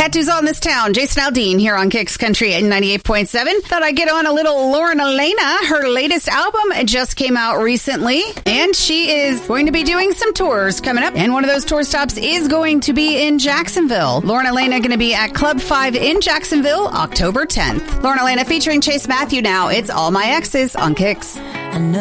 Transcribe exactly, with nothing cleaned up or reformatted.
tattoos on this town. Jason Aldean here on Kicks Country at ninety-eight point seven. Thought I'd get on a little Lauren Elena. Her latest album just came out recently, and she is going to be doing some tours coming up. And one of those tour stops is going to be in Jacksonville. Lauren Elena going to be at Club five in Jacksonville, October tenth. Lauren Elena featuring Chase Matthew now. It's All My Exes on Kicks.